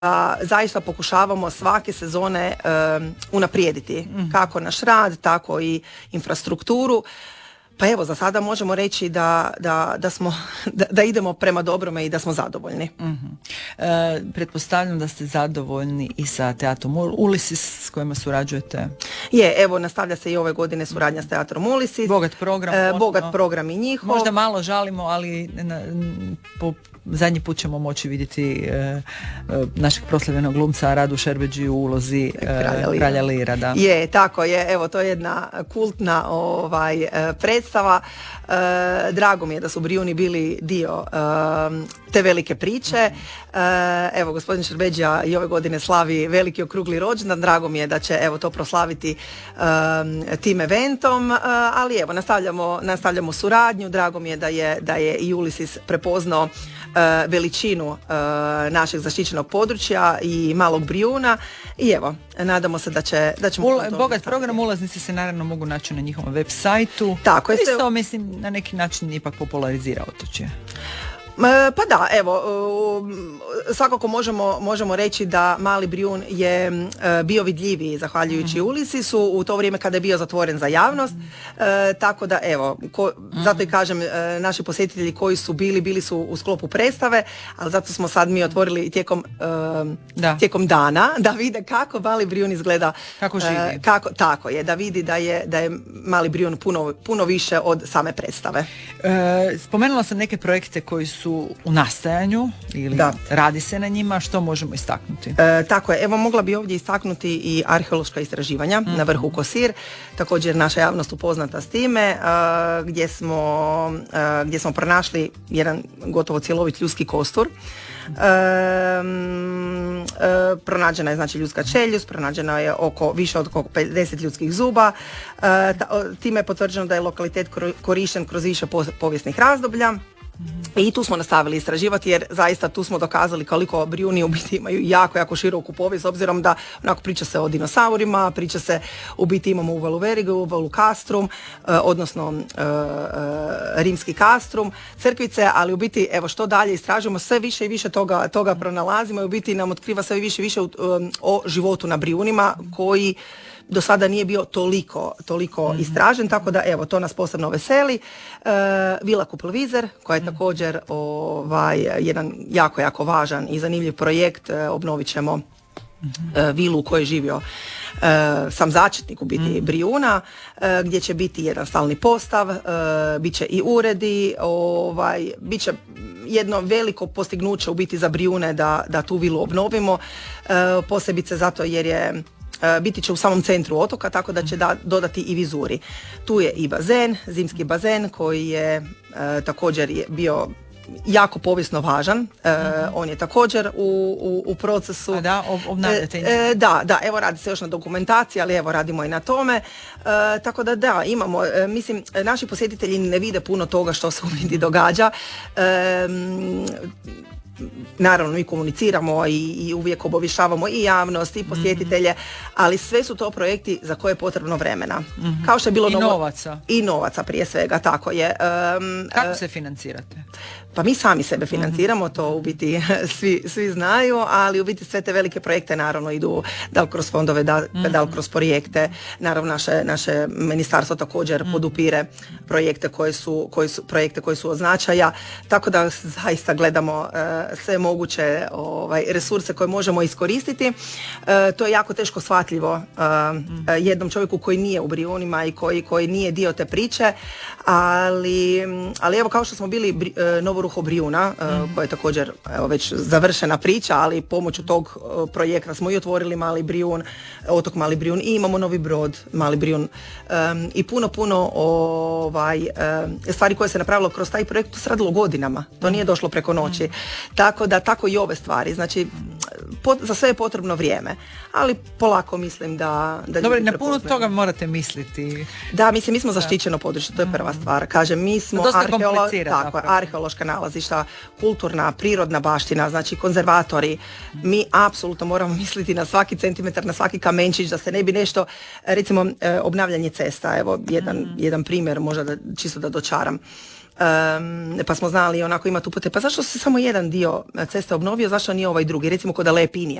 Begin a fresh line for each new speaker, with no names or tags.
zaista pokušavamo svake sezone unaprijediti kako naš rad, tako i infrastrukturu. Pa evo, za sada možemo reći da idemo prema dobrome i da smo zadovoljni.
Pretpostavljam da ste zadovoljni i sa teatrom Ulysses s kojima surađujete.
Evo, nastavlja se i ove godine suradnja s teatrom Ulysses.
Bogat
program i njihov.
Možda malo žalimo, ali po zadnji put ćemo moći vidjeti našeg proslavljenog glumca Radu Šerbeđi u ulozi Kralja Lira. Da.
Tako je. Evo, to je jedna kultna predstava. Drago mi je da su Brijuni bili dio te velike priče. Evo, gospodin Šerbeđija i ove godine slavi veliki okrugli rođendan. Drago mi je da će to proslaviti tim eventom, ali evo, nastavljamo suradnju. Drago mi je da je i Ulysses prepoznao veličinu našeg zaštićenog područja i malog Brijuna i evo, nadamo se da ćemo
bogat program, ulaznice se naravno mogu naći na njihovom web sajtu.
Tako je.
Isto, mislim, na neki način ipak popularizira otočje.
Pa da, evo, svakako možemo reći da Mali Brijun je bio vidljiviji zahvaljujući Ulyssesu u to vrijeme kada je bio zatvoren za javnost, tako da evo, zato i kažem, naši posjetitelji koji su bili su u sklopu predstave, ali zato smo sad mi otvorili tijekom dana da vide kako Mali Brijun izgleda,
kako živi.
Tako je, da vidi da je Mali Brijun puno više od same predstave.
Spomenula sam neke projekte koji su u nastajanju ili radi se na njima, što možemo istaknuti?
Tako je, evo, mogla bi ovdje istaknuti i arheološka istraživanja na vrhu Kosir, također naša javnost upoznata s time, gdje smo pronašli jedan gotovo cjelovit ljudski kostur. Pronađena je znači ljudska čeljust, pronađena je više od oko 50 ljudskih zuba. Time je potvrđeno da je lokalitet korišten kroz više povijesnih razdoblja. I tu smo nastavili istraživati jer zaista tu smo dokazali koliko Brijuni u biti imaju jako široku povijest, obzirom da onako priča se o dinosaurima, priča se u biti imamo uvalu Verigu, uvalu Castrum, odnosno rimski Castrum, crkvice, ali u biti evo što dalje istražujemo sve više i više toga pronalazimo i u biti nam otkriva sve više i više o životu na Brijunima koji do sada nije bio toliko istražen, tako da evo, to nas posebno veseli. Vila Kupelvizer, koja je također jedan jako važan i zanimljiv projekt, obnovit ćemo vilu u kojoj je živio sam začetnik u biti Brijuna, gdje će biti jedan stalni postav, bit će i uredi, bit će jedno veliko postignuće u biti za Brijune da tu vilu obnovimo, posebice zato jer je biti će u samom centru otoka, tako da će dodati i vizuri. Tu je i bazen, zimski bazen koji je također bio jako povijesno važan. On je također u procesu.
A da, obnavljate?
Da, evo radi se još na dokumentaciji, ali evo radimo i na tome. Tako da imamo, mislim, naši posjetitelji ne vide puno toga što se u biti događa. Naravno, mi komuniciramo i uvijek obavještavamo i javnost i posjetitelje, ali sve su to projekti za koje je potrebno vremena. Kao što je bilo i novaca prije svega, tako je.
Kako se financirate?
Pa mi sami sebe financiramo, to u biti svi znaju, ali u biti sve te velike projekte naravno idu da li kroz fondove, da li kroz projekte. Naravno, naše ministarstvo također podupire projekte koji su od značaja, tako da zaista gledamo sve moguće resurse koje možemo iskoristiti. To je jako teško shvatljivo jednom čovjeku koji nije u Brijunima i koji nije dio te priče, ali evo, kao što smo bili Novoruho Brijuna, koja je također već završena priča, ali pomoću tog projekta smo i otvorili Mali Brijun, otok Mali Brijun, i imamo novi brod Mali Brijun i puno stvari koje se napravilo kroz taj projekt. To se radilo godinama, to nije došlo preko noći, tako i ove stvari, znači za sve je potrebno vrijeme, ali polako mislim da
dobro, na puno toga morate misliti.
Da, mislim, mi smo zaštićeno područje, to je prva stvar. Kažem, mi smo arheološka nalazišta, kulturna, prirodna baština, znači konzervatori. Mi apsolutno moramo misliti na svaki centimetar, na svaki kamenčić, da se ne bi nešto, recimo obnavljanje cesta, evo jedan primjer, možda čisto da dočaram. pa smo znali onako ima tu pute, pa zašto se samo jedan dio ceste obnovio, zašto nije ovaj drugi, recimo kod Lepinija.